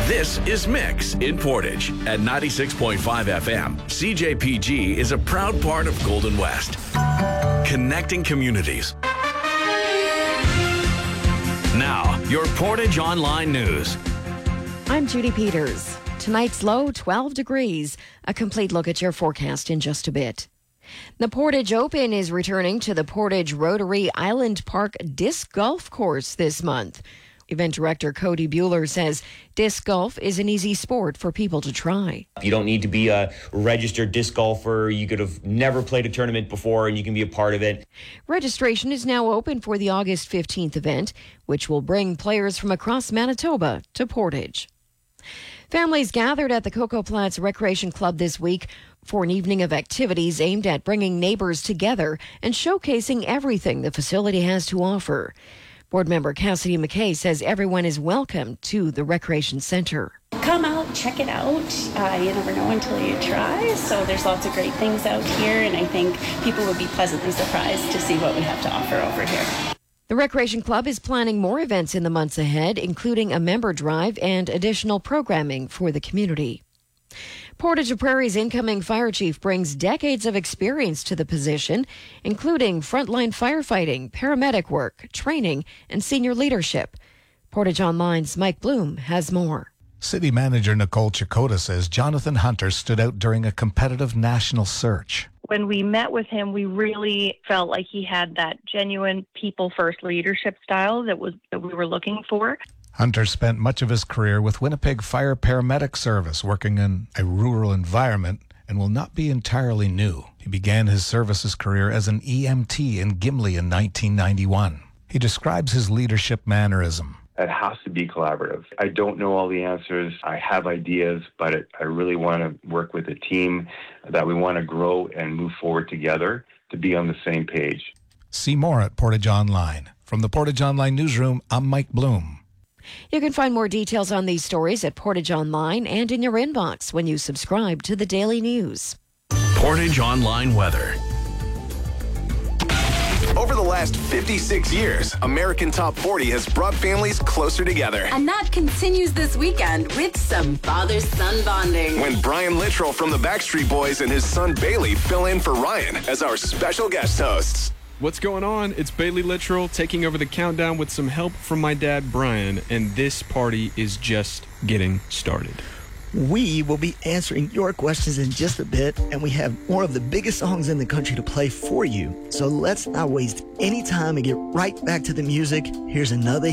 This is Mix in Portage at 96.5 FM. CJPG is a proud part of Golden West, connecting communities. Now, your Portage Online News. I'm Judy Peters. Tonight's low, 12 degrees. A complete look at your forecast in just a bit. The Portage Open is returning to the Portage Rotary Island Park Disc Golf Course this month. Event director Cody Bueller says disc golf is an easy sport for people to try. You don't need to be a registered disc golfer. You could have never played a tournament before and you can be a part of it. Registration is now open for the August 15th event, which will bring players from across Manitoba to Portage. Families gathered at the Cocoa Flats Recreation Club this week for an evening of activities aimed at bringing neighbors together and showcasing everything the facility has to offer. Board member Cassidy McKay says everyone is welcome to the Recreation Center. Come out, check it out. You never know until you try. So there's lots of great things out here, and I think people would be pleasantly surprised to see what we have to offer over here. The Recreation Club is planning more events in the months ahead, including a member drive and additional programming for the community. Portage of Prairie's incoming fire chief brings decades of experience to the position, including frontline firefighting, paramedic work, training, and senior leadership. Portage Online's Mike Bloom has more. City Manager Nicole Chakota says Jonathan Hunter stood out during a competitive national search. When we met with him, we really felt like he had that genuine people-first leadership style that we were looking for. Hunter spent much of his career with Winnipeg Fire Paramedic Service, working in a rural environment, and will not be entirely new. He began his services career as an EMT in Gimli in 1991. He describes his leadership mannerism. It has to be collaborative. I don't know all the answers. I have ideas, but I really want to work with a team that we want to grow and move forward together to be on the same page. See more at Portage Online. From the Portage Online newsroom, I'm Mike Bloom. You can find more details on these stories at Portage Online and in your inbox when you subscribe to the Daily News. Portage Online weather. Over the last 56 years, American Top 40 has brought families closer together. And that continues this weekend with some father-son bonding. When Brian Littrell from the Backstreet Boys and his son Bailey fill in for Ryan as our special guest hosts. What's going on? It's Bailey Littrell taking over the countdown with some help from my dad, Brian, and this party is just getting started. We will be answering your questions in just a bit, and we have more of the biggest songs in the country to play for you. So let's not waste any time and get right back to the music. Here's another